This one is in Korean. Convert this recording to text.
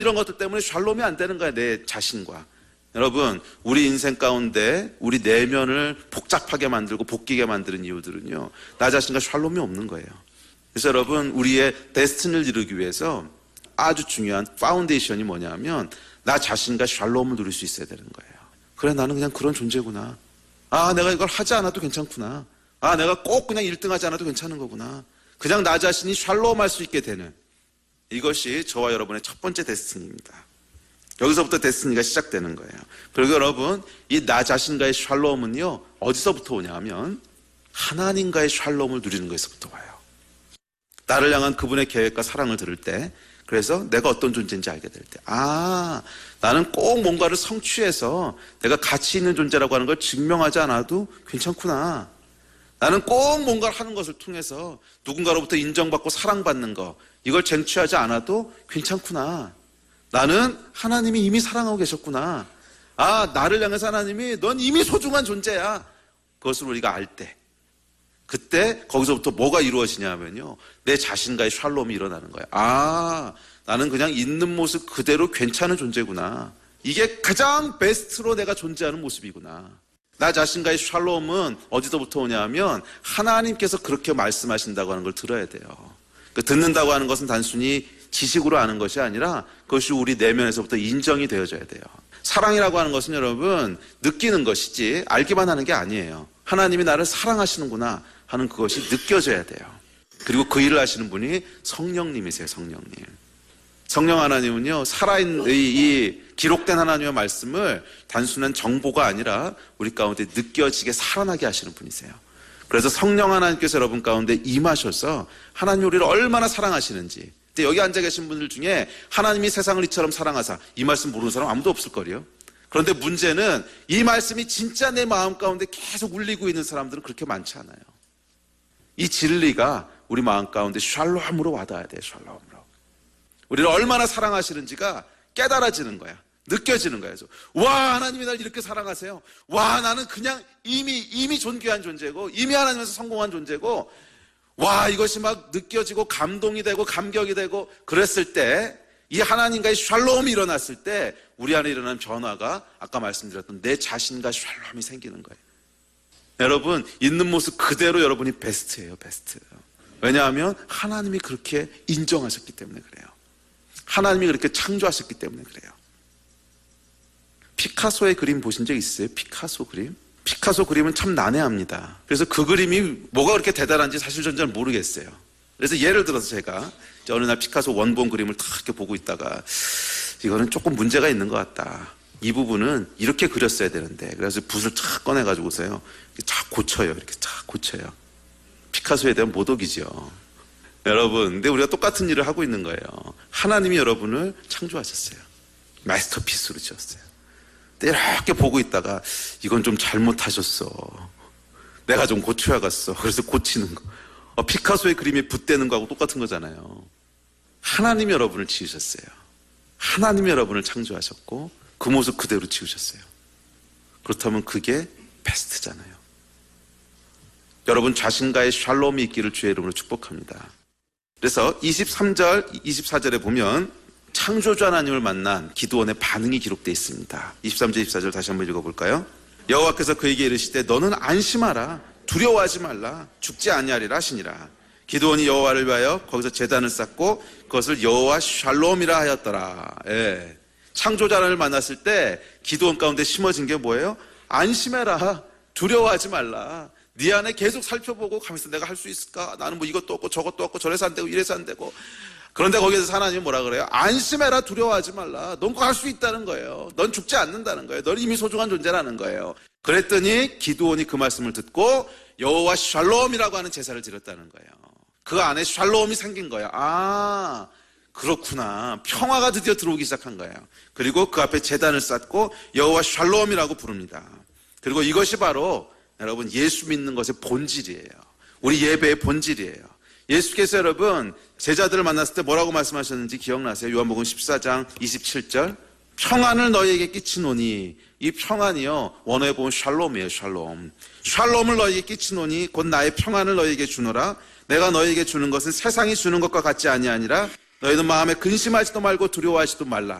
이런 것들 때문에 샬롬이 안 되는 거야, 내 자신과. 여러분, 우리 인생 가운데 우리 내면을 복잡하게 만들고 복기게 만드는 이유들은요, 나 자신과 샬롬이 없는 거예요. 그래서 여러분, 우리의 데스티니를 이루기 위해서 아주 중요한 파운데이션이 뭐냐면 나 자신과 샬롬을 누릴 수 있어야 되는 거예요. 그래, 나는 그냥 그런 존재구나. 아, 내가 이걸 하지 않아도 괜찮구나. 아, 내가 꼭 그냥 1등 하지 않아도 괜찮은 거구나. 그냥 나 자신이 샬롬할 수 있게 되는, 이것이 저와 여러분의 첫 번째 데스티니입니다. 여기서부터 데스티니가 시작되는 거예요. 그리고 여러분, 이 나 자신과의 샬롬은요, 어디서부터 오냐면 하나님과의 샬롬을 누리는 것에서부터 와요. 나를 향한 그분의 계획과 사랑을 들을 때, 그래서 내가 어떤 존재인지 알게 될 때, 아, 나는 꼭 뭔가를 성취해서 내가 가치 있는 존재라고 하는 걸 증명하지 않아도 괜찮구나. 나는 꼭 뭔가를 하는 것을 통해서 누군가로부터 인정받고 사랑받는 거, 이걸 쟁취하지 않아도 괜찮구나. 나는 하나님이 이미 사랑하고 계셨구나. 아, 나를 향해서 하나님이 넌 이미 소중한 존재야. 그것을 우리가 알 때, 그때 거기서부터 뭐가 이루어지냐면요, 내 자신과의 샬롬이 일어나는 거야. 아, 나는 그냥 있는 모습 그대로 괜찮은 존재구나. 이게 가장 베스트로 내가 존재하는 모습이구나. 나 자신과의 샬롬은 어디서부터 오냐면 하나님께서 그렇게 말씀하신다고 하는 걸 들어야 돼요. 듣는다고 하는 것은 단순히 지식으로 아는 것이 아니라 그것이 우리 내면에서부터 인정이 되어져야 돼요. 사랑이라고 하는 것은 여러분, 느끼는 것이지 알기만 하는 게 아니에요. 하나님이 나를 사랑하시는구나 하는 그것이 느껴져야 돼요. 그리고 그 일을 하시는 분이 성령님이세요. 성령님. 성령 하나님은요, 살아있는 이 기록된 하나님의 말씀을 단순한 정보가 아니라 우리 가운데 느껴지게 살아나게 하시는 분이세요. 그래서 성령 하나님께서 여러분 가운데 임하셔서 하나님 우리를 얼마나 사랑하시는지. 근데 여기 앉아 계신 분들 중에 하나님이 세상을 이처럼 사랑하사, 이 말씀 모르는 사람 아무도 없을 거예요. 그런데 문제는 이 말씀이 진짜 내 마음 가운데 계속 울리고 있는 사람들은 그렇게 많지 않아요. 이 진리가 우리 마음 가운데 샬롬으로 와닿아야 돼요. 샬롬으로. 우리를 얼마나 사랑하시는지가 깨달아지는 거야. 느껴지는 거야. 와, 하나님이 날 이렇게 사랑하세요. 와, 나는 그냥 이미 존귀한 존재고, 이미 하나님에서 성공한 존재고, 와, 이것이 막 느껴지고 감동이 되고 감격이 되고 그랬을 때, 이 하나님과의 샬롬이 일어났을 때 우리 안에 일어나는 변화가 아까 말씀드렸던 내 자신과 샬롬이 생기는 거예요. 여러분, 있는 모습 그대로 여러분이 베스트예요. 베스트. 왜냐하면 하나님이 그렇게 인정하셨기 때문에 그래요. 하나님이 그렇게 창조하셨기 때문에 그래요. 피카소의 그림 보신 적 있어요? 피카소 그림? 피카소 그림은 참 난해합니다. 그래서 그 그림이 뭐가 그렇게 대단한지 사실 전 잘 모르겠어요. 그래서 예를 들어서 제가 어느 날 피카소 원본 그림을 탁 이렇게 보고 있다가 이거는 조금 문제가 있는 것 같다. 이 부분은 이렇게 그렸어야 되는데, 그래서 붓을 탁 꺼내가지고서요, 탁 고쳐요. 이렇게 탁 고쳐요. 피카소에 대한 모독이죠. 여러분, 근데 우리가 똑같은 일을 하고 있는 거예요. 하나님이 여러분을 창조하셨어요. 마스터피스로 지었어요. 근데 이렇게 보고 있다가 이건 좀 잘못하셨어. 내가 좀 고쳐야겠어. 그래서 고치는 거. 피카소의 그림에 붓대는 거하고 똑같은 거잖아요. 하나님이 여러분을 지으셨어요. 하나님이 여러분을 창조하셨고 그 모습 그대로 지으셨어요. 그렇다면 그게 베스트잖아요. 여러분 자신과의 샬롬이 있기를 주의 이름으로 축복합니다. 그래서 23절, 24절에 보면 창조주 하나님을 만난 기드온의 반응이 기록되어 있습니다. 23절, 24절 다시 한번 읽어볼까요? 여호와께서 그에게 이르시되 너는 안심하라. 두려워하지 말라. 죽지 아니하리라 하시니라. 기드온이 여호와를 위하여 거기서 제단을 쌓고 그것을 여호와 샬롬이라 하였더라. 예. 창조주 하나님을 만났을 때 기드온 가운데 심어진 게 뭐예요? 안심해라. 두려워하지 말라. 네 안에 계속 살펴보고 가면서 내가 할 수 있을까? 나는 뭐 이것도 없고 저것도 없고 저래서 안 되고 이래서 안 되고. 그런데 거기에서 하나님이 뭐라 그래요? 안심해라. 두려워하지 말라. 넌 할 수 있다는 거예요. 넌 죽지 않는다는 거예요. 넌 이미 소중한 존재라는 거예요. 그랬더니 기드온이 그 말씀을 듣고 여호와 샬롬이라고 하는 제사를 드렸다는 거예요. 그 안에 샬롬이 생긴 거예요. 아, 그렇구나. 평화가 드디어 들어오기 시작한 거예요. 그리고 그 앞에 제단을 쌓고 여호와 샬롬이라고 부릅니다. 그리고 이것이 바로 여러분 예수 믿는 것의 본질이에요. 우리 예배의 본질이에요. 예수께서 여러분 제자들을 만났을 때 뭐라고 말씀하셨는지 기억나세요? 요한복음 14장 27절. 평안을 너희에게 끼치노니, 이 평안이요 원어에 보면 샬롬이에요. 샬롬. 샬롬을 너희에게 끼치노니 곧 나의 평안을 너희에게 주노라. 내가 너희에게 주는 것은 세상이 주는 것과 같지 아니하니라. 너희는 마음에 근심하지도 말고 두려워하지도 말라.